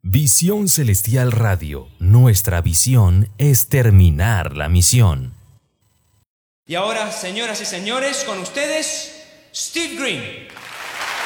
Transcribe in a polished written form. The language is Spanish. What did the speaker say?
Visión Celestial Radio, nuestra visión es terminar la misión. Y ahora, señoras y señores, con ustedes, Steve Green.